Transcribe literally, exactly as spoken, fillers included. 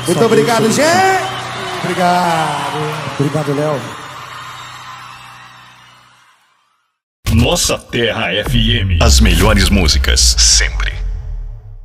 Muito obrigado, Deus, gente. Obrigado. Obrigado, Léo. Nossa Terra F M. As melhores músicas, sempre.